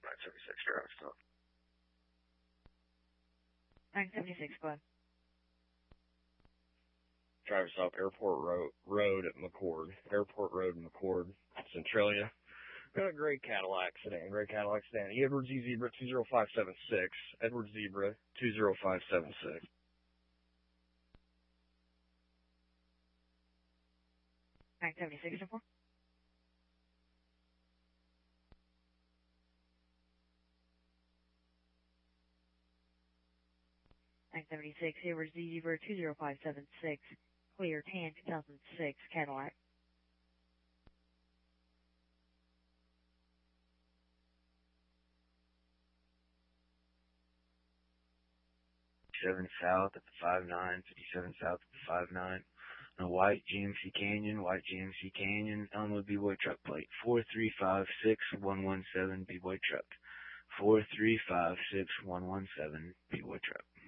976, driver stop. 976, go ahead. Driver stop, Airport Road at McCord. Airport Road, McCord, Centralia. Got a gray Cadillac sedan. Edward Z Zebra 20576. Edward Zebra 20576. 976, 4. Edward Z Zebra 20576. Clear tan 2006 Cadillac. 57 south at the 59, 57 south at the 59. A white GMC Canyon, Elmwood B-Boy truck plate, 4356117 B-Boy truck. 4356117 B-Boy truck.